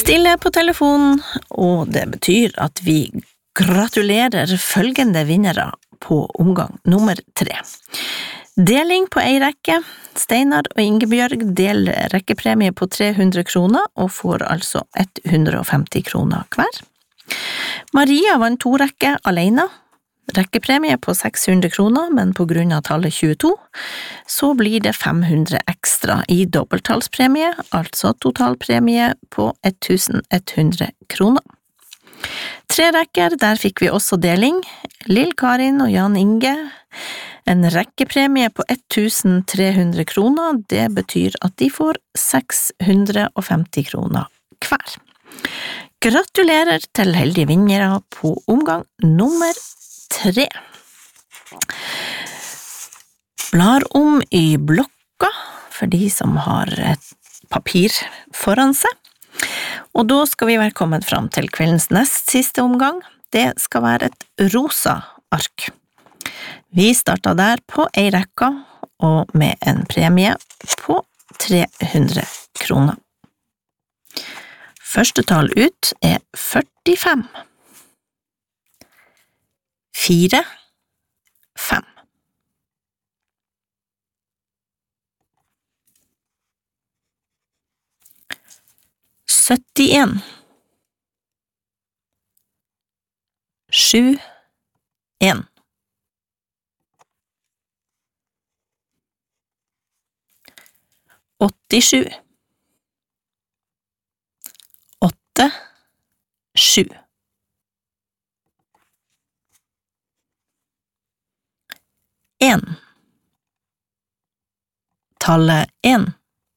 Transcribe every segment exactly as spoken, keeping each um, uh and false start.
Stille på telefonen, og det betyr at vi gratulerer følgende vinnere på omgang nummer tre. Deling på ei rekke. Steinar og Ingebjørg deler rekkepremie på tre hundre kroner og får altså hundre og femti kroner hver. Maria vant to rekke alene. Rekkepremie på seks hundre kroner, men på grunn av tallet tjueto, så blir det fem hundre ekstra i dobbelttalspremie, altså totalpremie på tusen ett hundre kroner. Tre rekker, der fikk vi også deling. Lill Karin og Jan Inge. En rekkepremie på tusen tre hundre kroner, det betyr at de får seks hundre og femti kroner hver. Gratulerer til heldige vinnere på omgang nummer tre. Blar om i blokka for de som har et papir foran seg. Og da skal vi være kommet fram til kveldens nest siste omgang. Det skal være et rosa ark. Vi starter der på ei rekka, og med en premie på tre hundre kroner. Første tall ut er førtifem. Fire, fem. syttien. Sju, en. åttisju. Åtte, sju. En. Tallet en.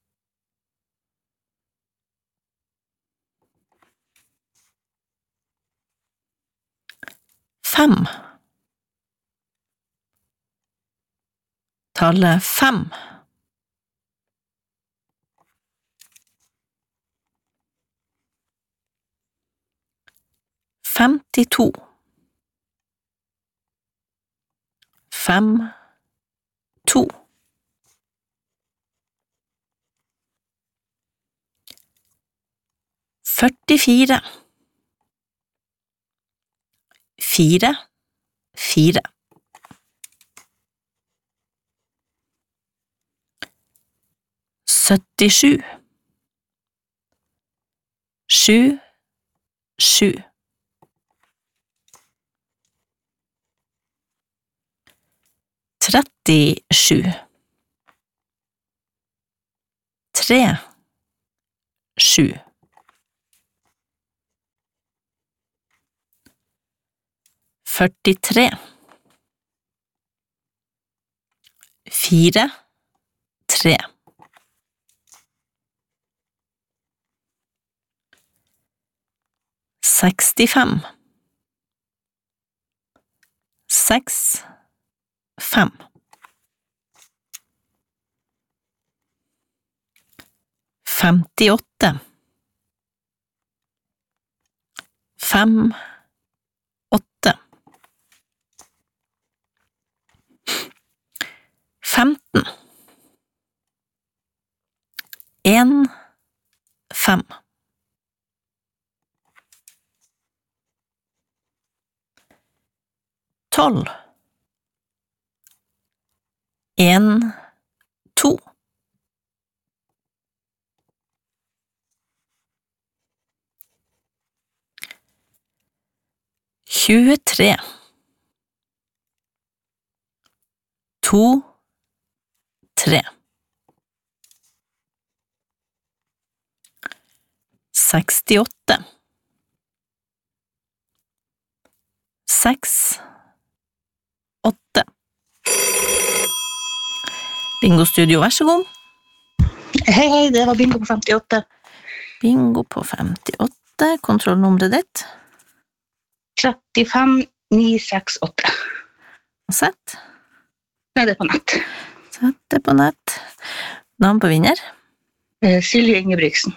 Fem. Tallet fem. Femtito. Fem, to. Førtifire. Fire, fire. Syttisju. Sju, sju. Trettisju. Tre, sju. Førtitre. Fire, tre. Sekstifem. Seks, fem. Femtiåtte. Fem, åtte. Femten. En, fem. Tolv. En, to. Tjuetre. To, tre. Sekstiåtte. Seks, åtte. Bingo Studio, vær så god. Hei, hei, det var bingo på femtiåtte. Bingo på femtiåtte, kontrollnummeret ditt. trettifem ni seks åtte. Og sett. Nei, det er på nett. Sett det på nett. Navn på vinner? Eh, Silje Ingebrigtsen.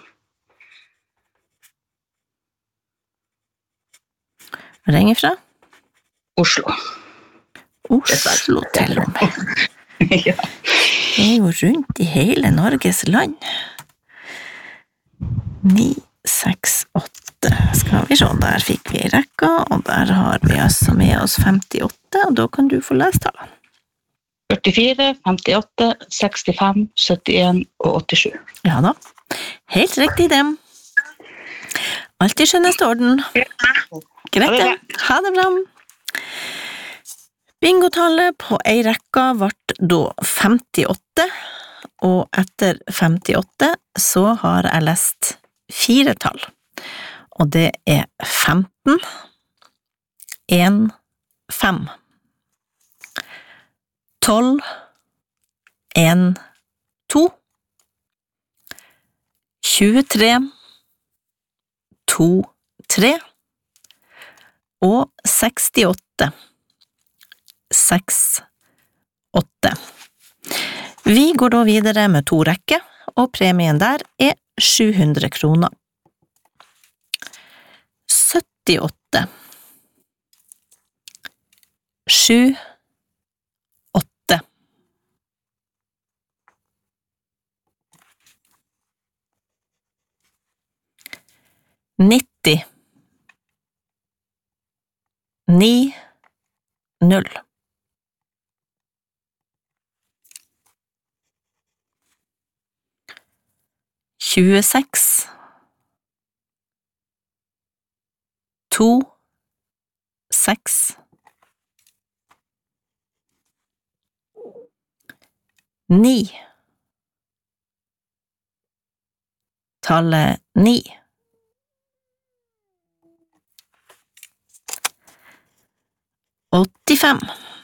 Hvor ringer fra? Oslo. Oslo til og med. Ja. Det er jo rundt i hele Norges land. Ni, seks, vi se, der fikk vi rekka, og der har vi altså med oss femtiåtte, og da kan du få lese tallene. førtifire, femtiåtte, sekstifem, syttien og åttisju. Ja da, helt riktig dem. Alt i skjønneste orden. Greit det, ha det bra. Bingotallet på ei rekka vart da femtiåtte, og etter femtiåtte så har jeg lest fire tall. Og det er femten, en, fem, tolv, en, to, tjuetre, to, tre, og sekstiåtte, seks, åtte. Vi går da videre med to rekker, og premien der er sju hundre kroner. syttiåtte, sju, åtte. nitti, ni, null. tjueseks, to, seks, ni, tallet ni, åttifem,